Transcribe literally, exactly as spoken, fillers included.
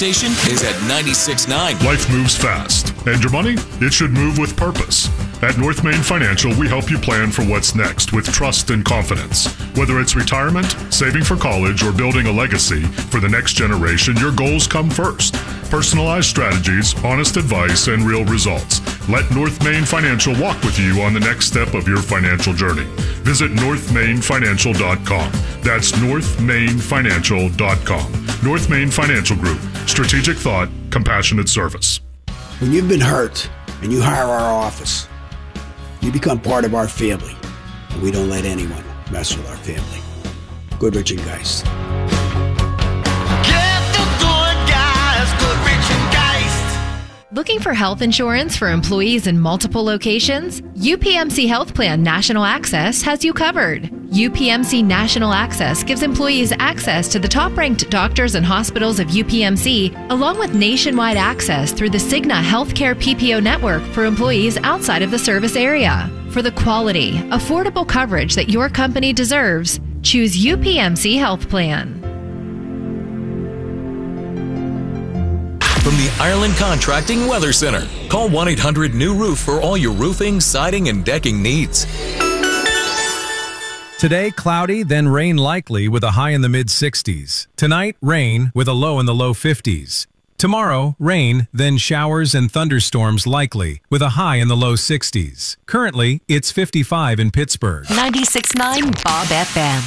station is at ninety-six point nine. Life moves fast, and your money, it should move with purpose. At North Main Financial, we help you plan for what's next with trust and confidence. Whether it's retirement, saving for college, or building a legacy for the next generation, your goals come first. Personalized strategies, honest advice, and real results. Let North Main Financial walk with you on the next step of your financial journey. Visit north main financial dot com. That's north main financial dot com. North Main Financial Group. Strategic thought, compassionate service. When you've been hurt and you hire our office, you become part of our family, and we don't let anyone mess with our family. Goodrich and Geist. Get the good guys, Goodrich and Geist. Looking for health insurance for employees in multiple locations? U P M C Health Plan National Access has you covered. U P M C National Access gives employees access to the top-ranked doctors and hospitals of U P M C, along with nationwide access through the Cigna Healthcare P P O network for employees outside of the service area. For the quality, affordable coverage that your company deserves, choose U P M C Health Plan. From the Ireland Contracting Weather Center, call one eight hundred new roof for all your roofing, siding, and decking needs. Today, cloudy, then rain likely with a high in the mid sixties. Tonight, rain with a low in the low fifties. Tomorrow, rain, then showers and thunderstorms likely with a high in the low sixties. Currently, it's fifty-five in Pittsburgh. ninety-six point nine Bob F M.